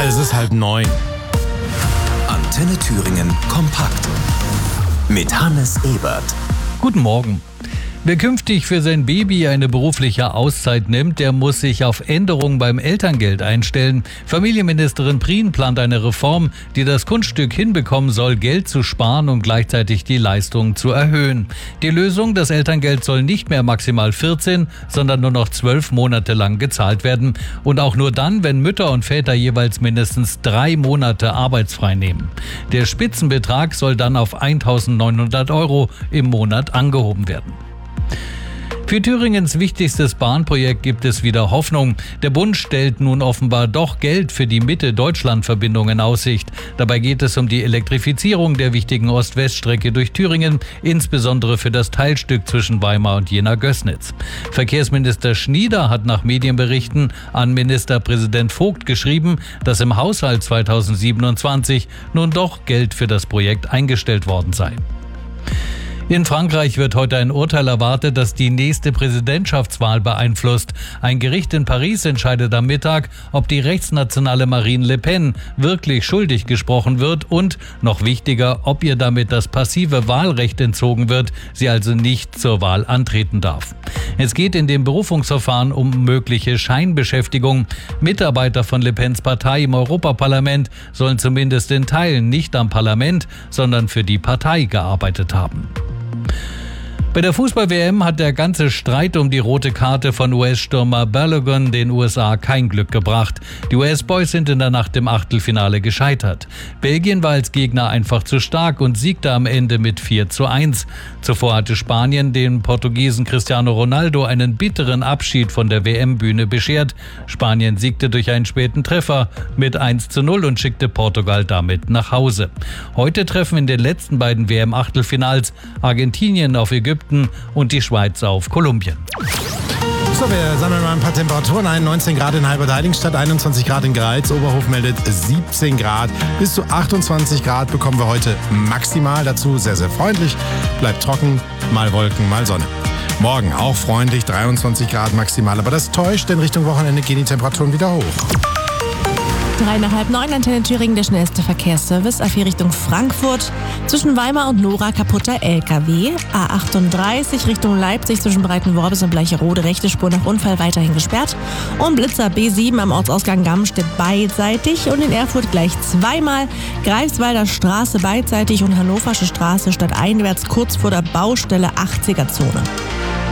Es ist 8:30. Antenne Thüringen kompakt mit Hannes Ebert. Guten Morgen. Wer künftig für sein Baby eine berufliche Auszeit nimmt, der muss sich auf Änderungen beim Elterngeld einstellen. Familienministerin Prien plant eine Reform, die das Kunststück hinbekommen soll, Geld zu sparen und gleichzeitig die Leistungen zu erhöhen. Die Lösung, das Elterngeld soll nicht mehr maximal 14, sondern nur noch 12 Monate lang gezahlt werden. Und auch nur dann, wenn Mütter und Väter jeweils mindestens 3 Monate arbeitsfrei nehmen. Der Spitzenbetrag soll dann auf 1.900 € im Monat angehoben werden. Für Thüringens wichtigstes Bahnprojekt gibt es wieder Hoffnung. Der Bund stellt nun offenbar doch Geld für die Mitte-Deutschland-Verbindung in Aussicht. Dabei geht es um die Elektrifizierung der wichtigen Ost-West-Strecke durch Thüringen, insbesondere für das Teilstück zwischen Weimar und Jena-Gößnitz. Verkehrsminister Schnieder hat nach Medienberichten an Ministerpräsident Vogt geschrieben, dass im Haushalt 2027 nun doch Geld für das Projekt eingestellt worden sei. In Frankreich wird heute ein Urteil erwartet, das die nächste Präsidentschaftswahl beeinflusst. Ein Gericht in Paris entscheidet am Mittag, ob die rechtsnationale Marine Le Pen wirklich schuldig gesprochen wird und, noch wichtiger, ob ihr damit das passive Wahlrecht entzogen wird, sie also nicht zur Wahl antreten darf. Es geht in dem Berufungsverfahren um mögliche Scheinbeschäftigung. Mitarbeiter von Le Pens Partei im Europaparlament sollen zumindest in Teilen nicht am Parlament, sondern für die Partei gearbeitet haben. Bei der Fußball-WM hat der ganze Streit um die rote Karte von US-Stürmer Balogun den USA kein Glück gebracht. Die US-Boys sind in der Nacht im Achtelfinale gescheitert. Belgien war als Gegner einfach zu stark und siegte am Ende mit 4:1. Zuvor hatte Spanien dem Portugiesen Cristiano Ronaldo einen bitteren Abschied von der WM-Bühne beschert. Spanien siegte durch einen späten Treffer mit 1:0 und schickte Portugal damit nach Hause. Heute treffen in den letzten beiden WM-Achtelfinals Argentinien auf Ägypten und die Schweiz auf Kolumbien. So, wir sammeln mal ein paar Temperaturen ein. 19 Grad in Halbertheiligenstadt, 21 Grad in Greiz. Oberhof meldet 17 Grad. Bis zu 28 Grad bekommen wir heute maximal. Dazu sehr, sehr freundlich. Bleibt trocken, mal Wolken, mal Sonne. Morgen auch freundlich, 23 Grad maximal. Aber das täuscht, denn Richtung Wochenende gehen die Temperaturen wieder hoch. 8:30, Antenne Thüringen, der schnellste Verkehrsservice. A4 Richtung Frankfurt. Zwischen Weimar und Nora kaputter LKW. A38 Richtung Leipzig zwischen Breitenworbis und Bleicherode. Rechte Spur nach Unfall weiterhin gesperrt. Und Blitzer B7 am Ortsausgang Gamstedt beidseitig. Und in Erfurt gleich zweimal. Greifswalder Straße beidseitig und Hannoversche Straße stadteinwärts kurz vor der Baustelle 80er Zone.